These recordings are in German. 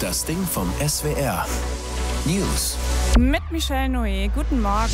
Das Ding vom SWR. News. Mit Michelle Noé. Guten Morgen.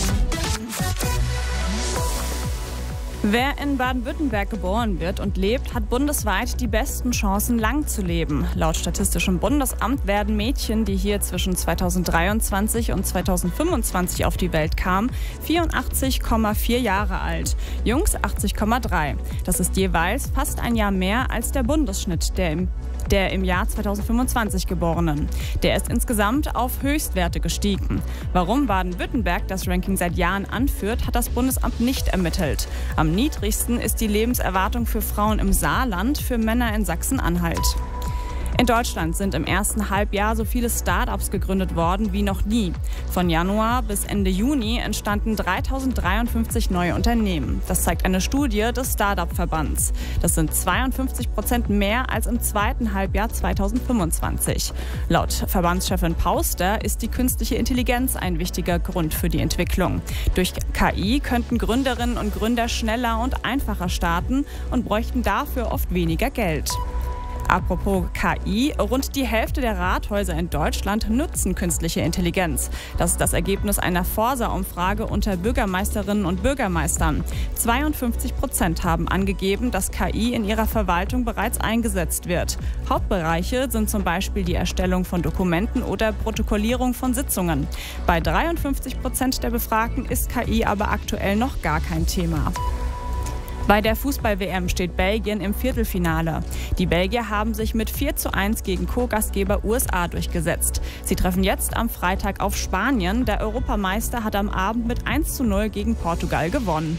Wer in Baden-Württemberg geboren wird und lebt, hat bundesweit die besten Chancen, lang zu leben. Laut Statistischem Bundesamt werden Mädchen, die hier zwischen 2023 und 2025 auf die Welt kamen, 84,4 Jahre alt. Jungs 80,3. Das ist jeweils fast ein Jahr mehr als der Bundesschnitt der im Jahr 2025 Geborenen. Der ist insgesamt auf Höchstwerte gestiegen. Warum Baden-Württemberg das Ranking seit Jahren anführt, hat das Bundesamt nicht ermittelt. Am niedrigsten ist die Lebenserwartung für Frauen im Saarland, für Männer in Sachsen-Anhalt. In Deutschland sind im ersten Halbjahr so viele Start-ups gegründet worden wie noch nie. Von Januar bis Ende Juni entstanden 3053 neue Unternehmen. Das zeigt eine Studie des Start-up-Verbands. Das sind 52% mehr als im zweiten Halbjahr 2025. Laut Verbandschefin Pauster ist die künstliche Intelligenz ein wichtiger Grund für die Entwicklung. Durch KI könnten Gründerinnen und Gründer schneller und einfacher starten und bräuchten dafür oft weniger Geld. Apropos KI, rund die Hälfte der Rathäuser in Deutschland nutzen künstliche Intelligenz. Das ist das Ergebnis einer Forsa-Umfrage unter Bürgermeisterinnen und Bürgermeistern. 52% haben angegeben, dass KI in ihrer Verwaltung bereits eingesetzt wird. Hauptbereiche sind zum Beispiel die Erstellung von Dokumenten oder Protokollierung von Sitzungen. Bei 53% der Befragten ist KI aber aktuell noch gar kein Thema. Bei der Fußball-WM steht Belgien im Viertelfinale. Die Belgier haben sich mit 4:1 gegen Co-Gastgeber USA durchgesetzt. Sie treffen jetzt am Freitag auf Spanien. Der Europameister hat am Abend mit 1:0 gegen Portugal gewonnen.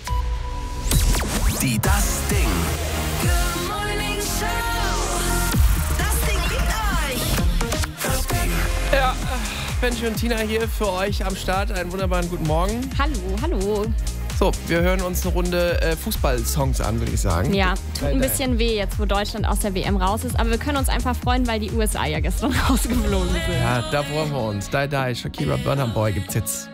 Das Ding. Good Morning Show. Das Ding liegt euch. Das Ding. Ja, Benji und Tina hier für euch am Start. Einen wunderbaren guten Morgen. Hallo. So, wir hören uns eine Runde Fußball-Songs an, würde ich sagen. Ja, tut ein bisschen weh jetzt, wo Deutschland aus der WM raus ist. Aber wir können uns einfach freuen, weil die USA ja gestern rausgeflogen sind. Ja, da freuen wir uns. Die, Shakira, Burna Boy gibt's jetzt